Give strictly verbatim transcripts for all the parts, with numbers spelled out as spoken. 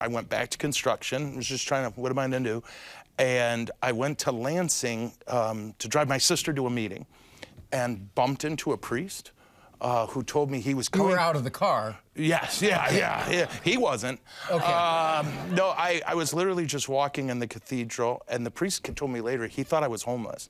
I went back to construction. I was just trying to, what am I going to do? And I went to Lansing um, to drive my sister to a meeting and bumped into a priest uh, who told me he was coming. You were out of the car. Yes, yeah, yeah, yeah. He wasn't. Okay. Um, no, I, I was literally just walking in the cathedral, and the priest told me later he thought I was homeless.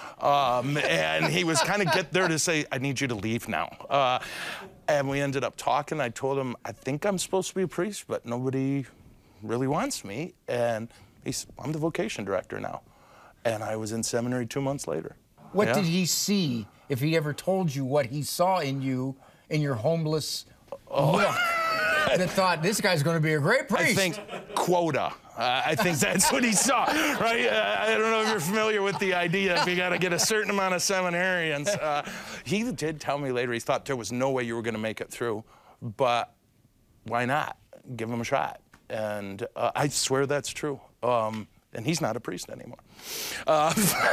Um, and he was kind of get there to say, I need you to leave now. Uh, and we ended up talking. I told him, I think I'm supposed to be a priest, but nobody really wants me. And he's, I'm the vocation director now. And I was in seminary two months later. What yeah. did he see, if he ever told you what he saw in you, in your homeless oh. look, that thought, this guy's going to be a great priest? I think quota. Uh, I think that's what he saw, right? Uh, I don't know if you're familiar with the idea if you got to get a certain amount of seminarians. Uh, he did tell me later he thought there was no way you were going to make it through, but why not? Give him a shot. And uh, I swear that's true. Um, and he's not a priest anymore. Uh,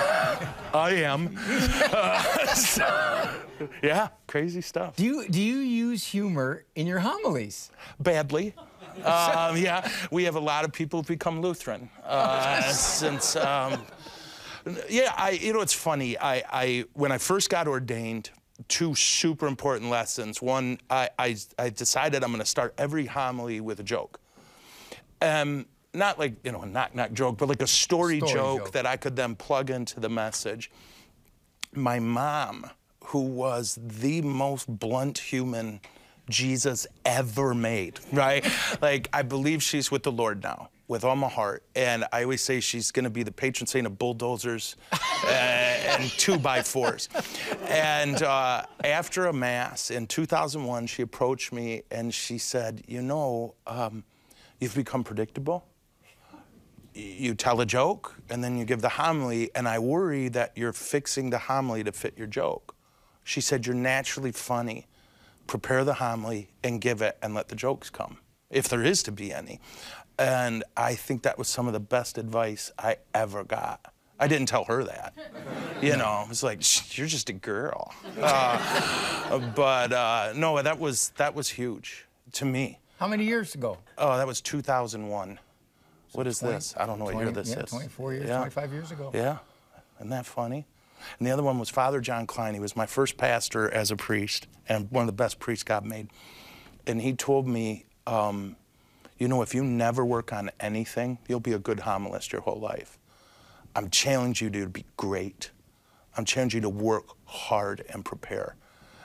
I am. Uh, so, yeah, crazy stuff. Do you, do you use humor in your homilies? Badly. Um, yeah, we have a lot of people who become Lutheran uh, since. Um, yeah, I. You know, it's funny. I, I when I first got ordained, two super important lessons. One, I, I, I decided I'm going to start every homily with a joke. Um, not like you know a knock knock joke, but like a story, story joke, joke that I could then plug into the message. My mom, who was the most blunt human Jesus ever made, right? Like, I believe she's with the Lord now, with all my heart. And I always say she's going to be the patron saint of bulldozers uh, and two by fours. And uh, after a mass in two thousand one, she approached me and she said, you know, um, you've become predictable. You tell a joke and then you give the homily, and I worry that you're fixing the homily to fit your joke. She said, you're naturally funny. Prepare the homily and give it and let the jokes come, if there is to be any. And I think that was some of the best advice I ever got. I didn't tell her that. You know, it was like, you're just a girl. Uh, but uh, no, that was, that was huge to me. How many years ago? Oh, that was two thousand one. So what is twenty, this? I don't know what twenty, year this yeah, is. twenty-four years, yeah. twenty-five years ago. Yeah, isn't that funny? And the other one was Father John Klein. He was my first pastor as a priest, and one of the best priests God made. And he told me, um, you know, if you never work on anything, you'll be a good homilist your whole life. I'm challenging you to be great. I'm challenging you to work hard and prepare.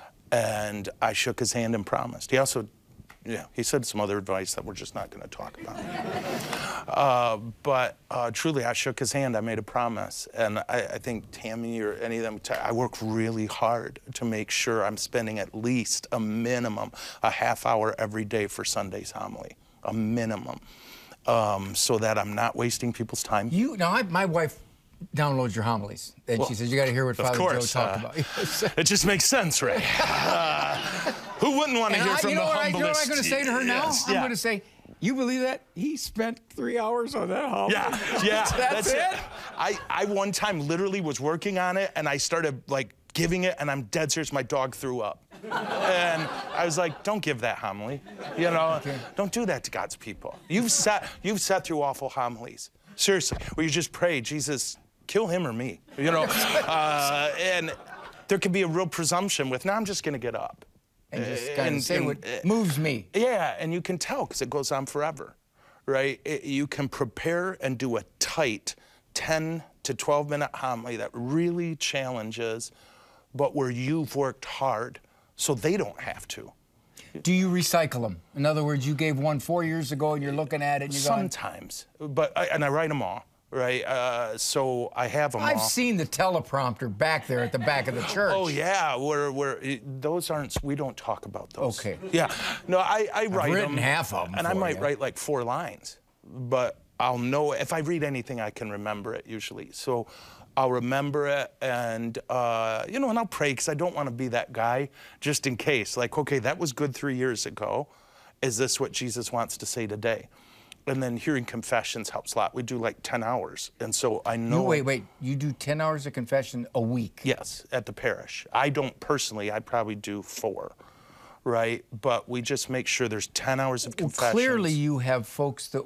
And I shook his hand and promised. He also, yeah, he said some other advice that we're just not going to talk about. uh, but uh, truly, I shook his hand. I made a promise. And I, I think Tammy or any of them, I work really hard to make sure I'm spending at least a minimum, a half hour every day for Sunday's homily, a minimum, um, so that I'm not wasting people's time. You, now, I, my wife downloads your homilies, and well, she says, you got to hear what Father course, Joe talked uh, about. It just makes sense, Ray. Uh, who wouldn't want to hear I, from you know the what humblest? I, you know what I'm going to say to her now? Yes, I'm yeah. going to say, you believe that? He spent three hours on that homily. Yeah, yeah, that's, that's it. it. I, I one time literally was working on it, and I started like giving it, and I'm dead serious, my dog threw up. And I was like, don't give that homily. You know, okay. Don't do that to God's people. You've sat, you've sat through awful homilies. Seriously, where you just pray, Jesus, kill him or me, you know? uh, and there could be a real presumption with, now I'm just gonna get up. And just kind of say and, what moves me. Yeah, and you can tell, because it goes on forever, right? It, you can prepare and do a tight ten to twelve minute homily that really challenges, but where you've worked hard so they don't have to. Do you recycle them? In other words, you gave one four years ago and you're looking at it and you're Sometimes, going... but I, and I write them all. Right, uh, so I have them I've all. seen the teleprompter back there at the back of the church. Oh yeah, we're, we're, those aren't, we don't talk about those. Okay. Yeah, no, I, I write I've written them. half of them And I might you. write like four lines, but I'll know, if I read anything, I can remember it usually. So I'll remember it and, uh, you know, and I'll pray, because I don't want to be that guy, just in case. Like, okay, that was good three years ago. Is this what Jesus wants to say today? And then hearing confessions helps a lot. We do like ten hours. And so I know... You, wait, wait. You do ten hours of confession a week? Yes, at the parish. I don't personally. I probably do four, right? But we just make sure there's ten hours of confessions. Well, clearly you have folks that